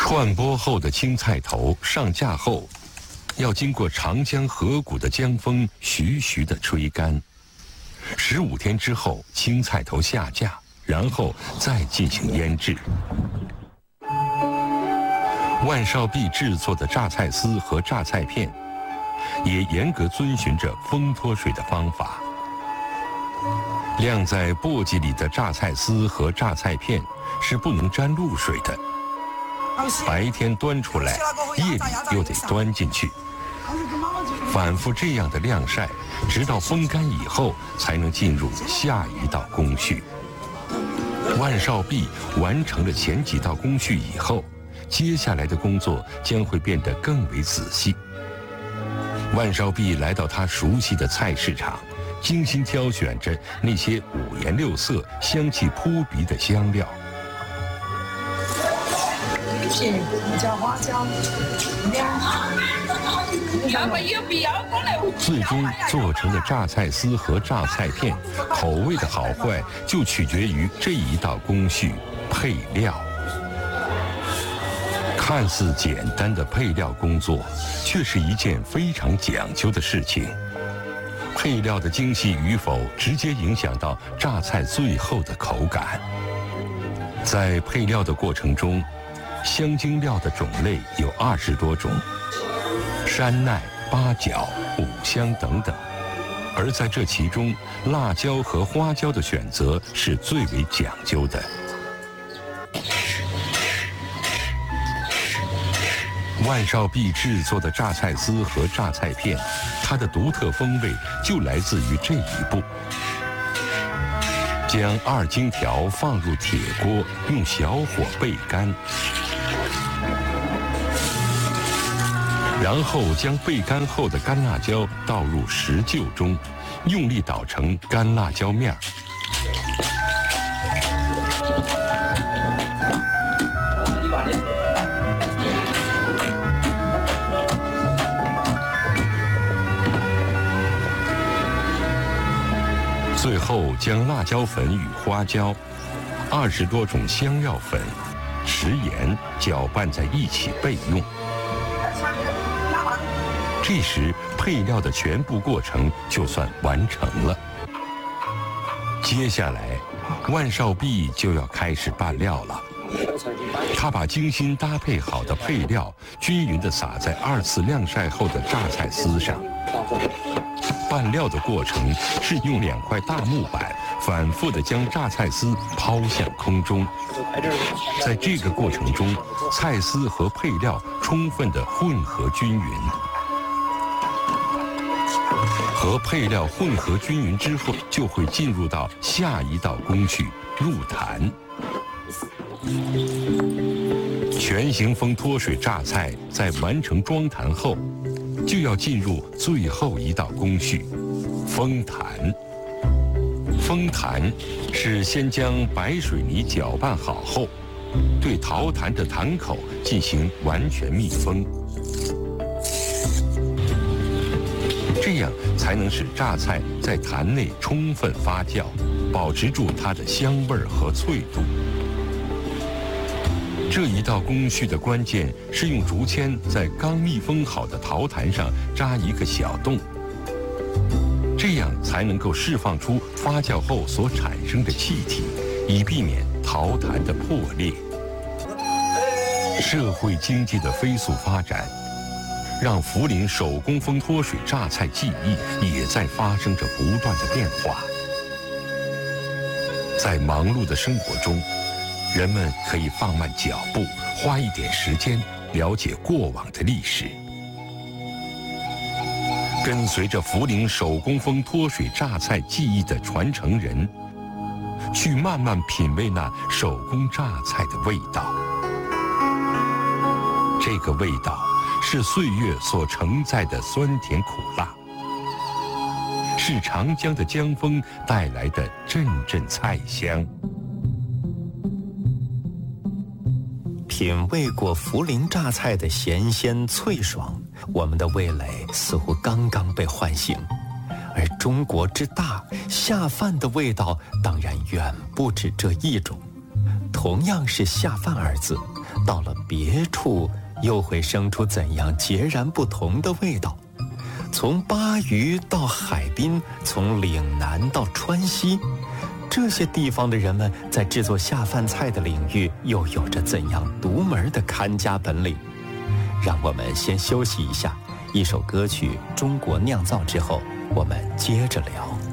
串剥后的青菜头上架后，要经过长江河谷的江风徐徐地吹干。15天之后，青菜头下架，然后再进行腌制。万少碧制作的榨菜丝和榨菜片，也严格遵循着风脱水的方法。晾在簸箕里的榨菜丝和榨菜片是不能沾露水的，白天端出来，夜里又得端进去，反复这样的晾晒，直到风干以后，才能进入下一道工序。万少碧完成了前几道工序以后，接下来的工作将会变得更为仔细。万少碧来到他熟悉的菜市场，精心挑选着那些五颜六色、香气扑鼻的香料。 胡椒、花椒、 最终做成的榨菜丝和榨菜片，口味的好坏就取决于这一道工序——配料。看似简单的配料工作，却是一件非常讲究的事情。配料的精细与否，直接影响到榨菜最后的口感。在配料的过程中，香精料的种类有20多种，山奈、八角、五香等等。而在这其中，辣椒和花椒的选择是最为讲究的。万少碧制作的榨菜丝和榨菜片，它的独特风味就来自于这一步：将2荆条放入铁锅，用小火焙干，然后将焙干后的干辣椒倒入石臼中，用力捣成干辣椒面儿。最后将辣椒粉与花椒、20多种香料粉、食盐搅拌在一起备用。这时配料的全部过程就算完成了。接下来，万少碧就要开始拌料了。他把精心搭配好的配料均匀地撒在2次晾晒后的榨菜丝上。拌料的过程是用2块大木板反复地将榨菜丝抛向空中。在这个过程中，菜丝和配料充分地混合均匀。和配料混合均匀之后，就会进入到下一道工序——入坛。全形风脱水榨菜在完成装坛后，就要进入最后一道工序——封坛。封坛是先将白水泥搅拌好后，对陶坛的坛口进行完全密封，这样才能使榨菜在坛内充分发酵，保持住它的香味和脆度。这一道工序的关键是用竹签在刚密封好的陶坛上扎一个小洞，这样才能够释放出发酵后所产生的气体，以避免陶坛的破裂。社会经济的飞速发展，让涪陵手工风脱水榨菜技艺也在发生着不断的变化。在忙碌的生活中，人们可以放慢脚步，花一点时间了解过往的历史，跟随着涪陵手工风脱水榨菜技艺的传承人，去慢慢品味那手工榨菜的味道。这个味道是岁月所承载的酸甜苦辣，是长江的江风带来的阵阵菜香。 品味过涪陵榨菜的咸鲜脆爽，我们的味蕾似乎刚刚被唤醒。而中国之大，下饭的味道当然远不止这一种。同样是下饭二字， 到了别处又会生出怎样截然不同的味道。从巴渝到海滨，从岭南到川西，这些地方的人们在制作下饭菜的领域又有着怎样独门的看家本领？让我们先休息一下，一首歌曲《中国酿造》之后，我们接着聊。